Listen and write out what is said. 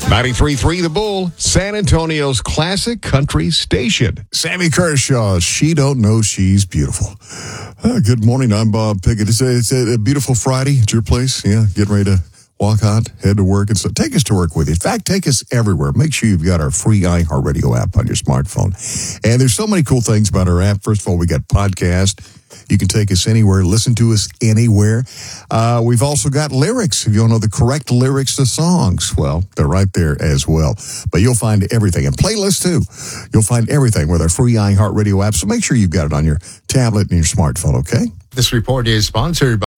93.3 The Bull, San Antonio's classic country station. Sammy Kershaw, She Don't Know She's Beautiful. Good morning, I'm Bob Pickett. It's a beautiful Friday at your place. Yeah, getting ready to walk out, head to work. And so take us to work with you. In fact, take us everywhere. Make sure you've got our free iHeartRadio app on your smartphone. And there's so many cool things about our app. First of all, we got podcast. You can take us anywhere, listen to us anywhere. We've also got lyrics. If you don't know the correct lyrics to songs, well, they're right there as well. But you'll find everything. And playlists, too. You'll find everything with our free iHeartRadio app. So make sure you've got it on your tablet and your smartphone, okay? This report is sponsored by